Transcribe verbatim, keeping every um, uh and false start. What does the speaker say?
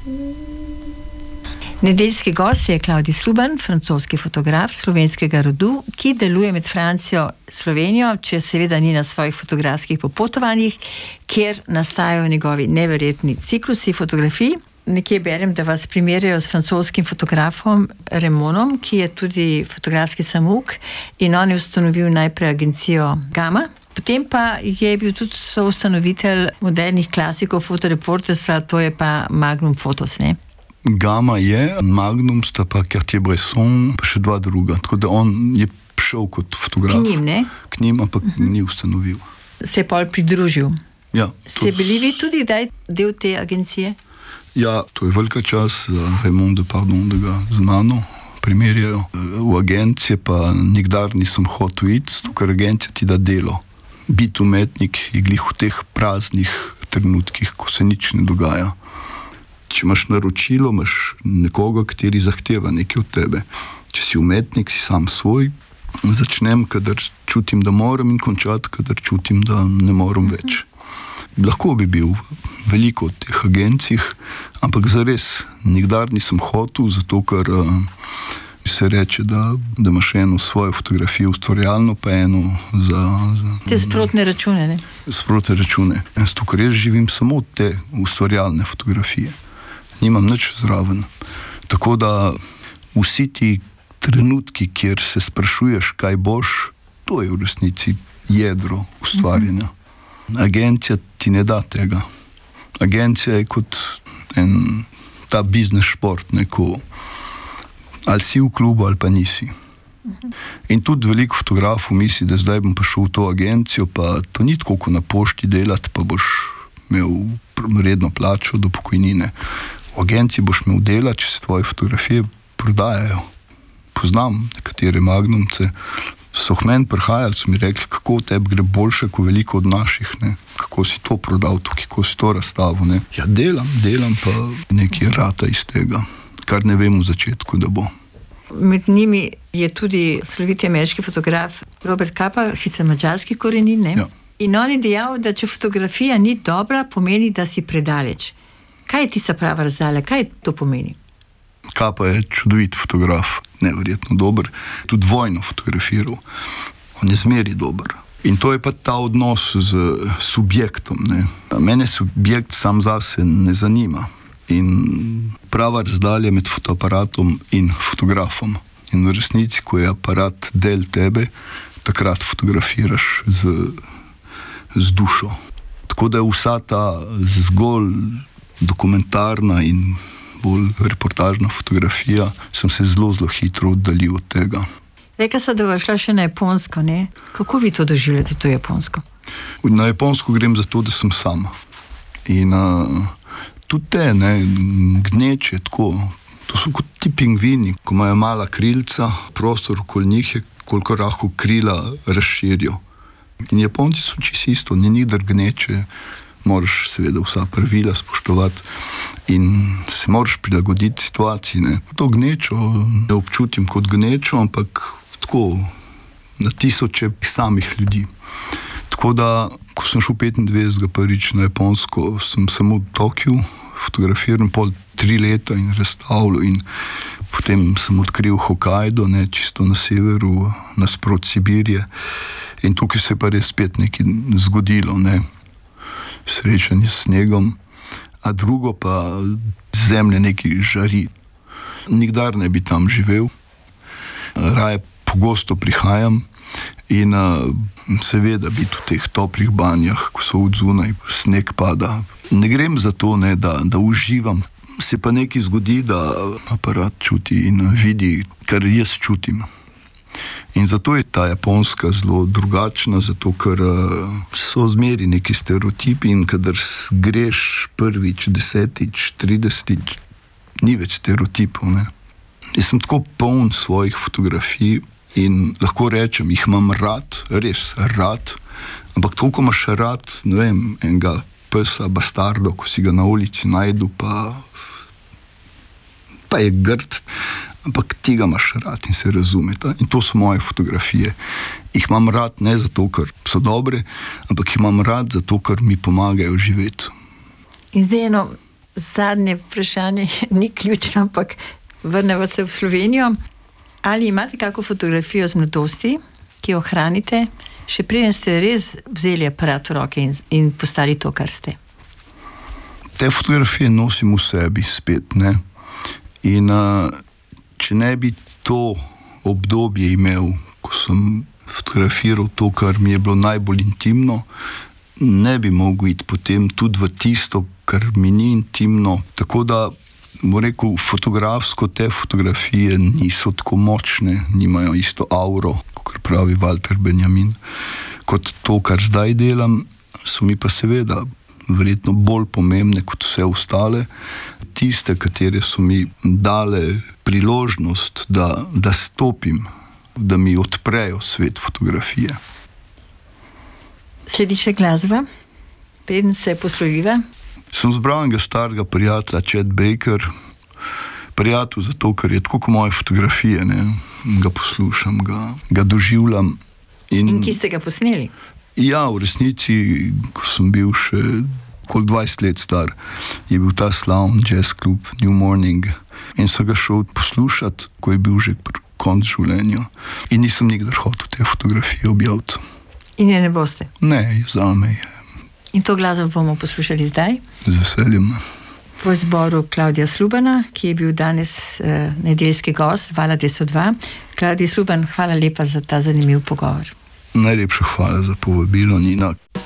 Nedeljski gost je Klavdij Sluban, francoski fotograf slovenskega rodu, ki deluje med Francijo in Slovenijo, če seveda ni na svojih fotografskih popotovanjih, kjer nastajajo njegovi neverjetni ciklusi fotografij. Nekje berem, da vas primerjajo s francoskim fotografom Remonom, ki je tudi fotografski samouk, in on je ustanovil najprej agencijo Gamma. Potem pa je bil tudi soustanovitelj modernih klasikov fotoreporterstva, to je pa Magnum Photos, ne? Gamma je, Magnum sta pa Cartier-Bresson, pa še dva druga. Tako da on je šel kot fotograf. K njim, ne? K njim, ampak uh-huh. ni ustanovil. Se je pol pridružil. Ja. Ste to... bili vi tudi kdaj del te agencije? Ja, to je velika čas za Raymonda, pardon, da ga z mano primerjajo. V agencije pa nikdar nisem hotel iti, ker agencija ti da delo. Biti umetnik je glih v teh praznih trenutkih, ko se nič ne dogaja. Če imaš naročilo, imaš nekoga, kateri zahteva nekaj od tebe. Če si umetnik, si sam svoj, začnem, kadar čutim, da moram, in končati, kadar čutim, da ne moram več. Lahko bi bil veliko od teh agencij, ampak zares nikdar nisem hotel, zato ker uh, se reče, da, da imaš eno svojo fotografijo ustvarjalno, pa eno za... za te sprotne račune, ne? Sprotne račune. Zato, ker jaz živim samo od te ustvarjalne fotografije. Nimam nič zraven. Tako da vsi ti trenutki, kjer se sprašuješ, kaj boš, to je v resnici jedro ustvarjanja. Agencija ti ne da tega. Agencija je kot en ta biznes šport, neko, ali si v klubu, ali pa nisi. In tudi veliko fotografov misli, da zdaj bom pa šel v to agencijo, pa to ni tako, ko na pošti delati, pa boš imel redno plačo do pokojnine. V agenciji boš imel dela, če se tvoje fotografije prodajajo. Poznam nekatere magnumce, so k meni prihajali, so mi rekli, kako tebi gre boljše, kot veliko od naših, ne? Kako si to prodal tukaj, kako si to razstavil, ne? Ja, delam, delam, pa nekaj rata iz tega, kar ne vem v začetku, da bo. Med njimi je tudi sloviti ameriški fotograf Robert Capa, sicer madžarski korenin, ne? Ja. In on je dejal, da če fotografija ni dobra, pomeni, da si predaleč. Kaj je tista prava razdalja? Kaj to pomeni? Capa je čudovit fotograf, neverjetno dober, tudi vojno fotografiral. On je zmeri dober. In to je pa ta odnos z subjektom, ne. Mene subjekt sam zase ne zanima. In prava razdalja med fotoaparatom in fotografom. In v resnici, ko je aparat del tebe, takrat fotografiraš z, z dušo. Tako da vsa ta zgolj dokumentarna in bolj reportažna fotografija, sem se zelo, zelo hitro oddaljil od tega. Rekla sem, da bo šla še na Japonsko, ne? Kako vi to doživljate, to Japonsko? Na Japonsko grem zato, da sem sam. In uh, tudi te, ne, gneče, tako, to so kot ti pingvini, ko imajo mala krilca, prostor okoli njih je, koliko lahko krila razširijo. In Japonci so čisto isto, ni nikdar gneče, moraš seveda vsa pravila spoštovati in se moraš prilagoditi situaciji, ne. To gnečo ne občutim kot gnečo, ampak tako na tisoče samih ljudi. Tako da, ko sem šel petindvajsetega prvič na Japonsko, sem samo v Tokiu fotografiral pol tri leta in razstavljal, in potem sem odkril Hokkaido, ne, čisto na severu, nasproti Sibirije, in tukaj se pa res spet nekaj zgodilo, ne. Srečanje s snegom, a drugo pa zemlje nekaj žari. Nikdar ne bi tam živel, raje pogosto prihajam in uh, seveda biti v teh toplih banjah, ko so odzunaj, sneg pada. Ne grem za to, ne, da, da uživam. Se pa nekaj zgodi, da aparat čuti in vidi, kar jaz čutim. In zato je ta Japonska zelo drugačna, zato ker so zmeri neki stereotipi, in kadar greš prvič, desetič, tridesetič, ni več stereotipov, ne. Jaz sem tako poln svojih fotografij in lahko rečem, jih imam rad, res rad, ampak toliko imaš rad, ne vem, enega pesa, bastardo, ko si ga na ulici najdu, pa, pa je grd, ampak tega imaš rad in se razumeta. In to so moje fotografije. Jih imam rad ne zato, ker so dobre, ampak jih imam rad zato, ker mi pomagajo živeti. In zdaj eno zadnje vprašanje ni ključno, ampak vrnemo se v Slovenijo. Ali imate kako fotografijo z mladosti, ki jo hranite, še preden ste res vzeli aparat v roke in, in postali to, kar ste? Te fotografije nosim v sebi spet, ne. In uh, če ne bi to obdobje imel, ko sem fotografiral to, kar mi je bilo najbolj intimno, ne bi mogel iti potem tudi v tisto, kar mi ni intimno. Tako da, bom rekel, fotografsko te fotografije niso tako močne, nimajo isto auro, kot pravi Walter Benjamin, kot to, kar zdaj delam, so mi pa seveda verjetno bolj pomembne kot vse ostale, tiste, katere so mi dale priložnost, da, da stopim, da mi odprejo svet fotografije. Sledi še glasba, preden se posloviva. Sem zbral enega starega prijatelja, Chet Baker, prijatelj zato, ker je tako kot moje fotografije, ne, ga poslušam, ga, ga doživljam. In, In ki ste ga posneli? Ja, v resnici, ko sem bil še okoli dvajset let star, je bil ta slavni jazz klub New Morning in sem ga šel poslušati, ko je bil že pri koncu življenja. In nisem nikdar hotel te fotografije objaviti. In je ne boste? Ne, zame je. In to glasbo bomo poslušali zdaj? Z veseljem. V zboru Klavdija Slubana, ki je bil danes uh, nedeljski gost Vala dvesto dva. Klavdija Sluban, hvala lepa za ta zanimiv pogovor. Najlepša hvala za povabilo, Nina.